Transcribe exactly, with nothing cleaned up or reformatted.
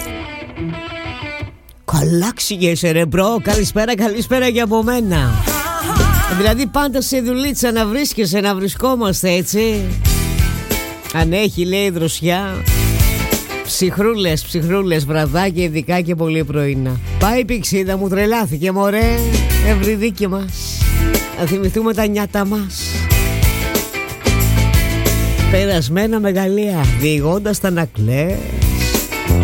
Καλά ξηγέσαι ρε μπρο. Καλησπέρα, καλησπέρα και από μένα. Δηλαδή πάντα σε δουλίτσα να βρίσκεσαι, να βρισκόμαστε έτσι. Αν έχει λέει δροσιά. Ψυχρούλες, ψυχρούλες, βραδάκια ειδικά και πολύ πρωινά. Πάει η πηξίδα μου, τρελάθηκε μωρέ. Ευρυδίκη μας. Να θυμηθούμε τα νιάτα μας. Περασμένα μεγαλεία, διηγώντας τα να κλαις.